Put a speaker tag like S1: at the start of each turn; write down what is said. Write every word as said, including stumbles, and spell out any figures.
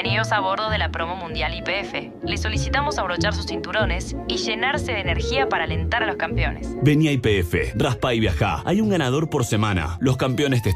S1: Bienvenidos a bordo de la promo mundial Y P F. Les solicitamos abrochar sus cinturones y llenarse de energía para alentar a los campeones.
S2: Vení a Y P F, raspa y viajá. Hay un ganador por semana. Los campeones te